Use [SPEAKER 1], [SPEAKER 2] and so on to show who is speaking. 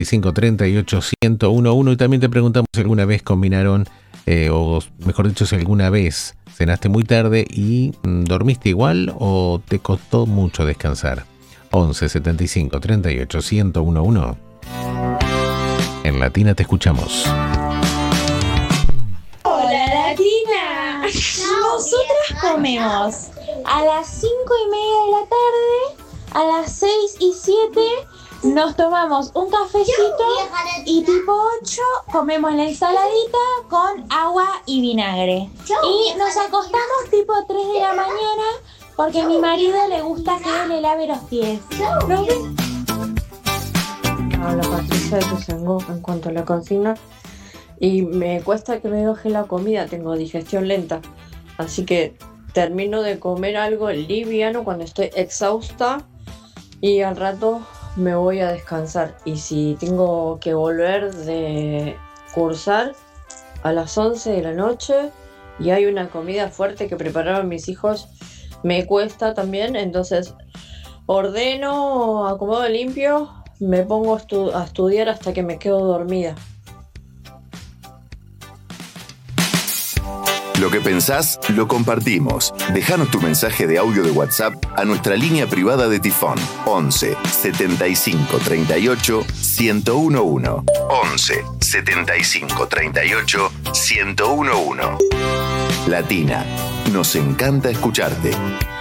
[SPEAKER 1] 1011. Y también te preguntamos si alguna vez combinaron, o mejor dicho, si alguna vez cenaste muy tarde y dormiste igual o te costó mucho descansar. 11 75 38 1011. En Latina te escuchamos.
[SPEAKER 2] Hola Latina. Nosotras comemos a las 5:30 de la tarde, a las 6:07 nos tomamos un cafecito y tipo 8 comemos la ensaladita con agua y vinagre. Y nos acostamos tipo 3 de la mañana porque a mi marido le gusta que le lave los pies. ¿No ves?
[SPEAKER 3] Habla Patricia de Tuzangó en cuanto a la cocina. Y me cuesta que me baje la comida, tengo digestión lenta. Así que termino de comer algo liviano cuando estoy exhausta y al rato me voy a descansar. Y si tengo que volver de cursar a las 11 de la noche y hay una comida fuerte que prepararon mis hijos, me cuesta también. Entonces ordeno, acomodo limpio, me pongo a estudiar hasta que me quedo dormida.
[SPEAKER 4] Lo que pensás, lo compartimos. Déjanos tu mensaje de audio de WhatsApp a nuestra línea privada de Tifón. 11 75 38 1011. 11 75 38 1011. Latina, nos encanta escucharte.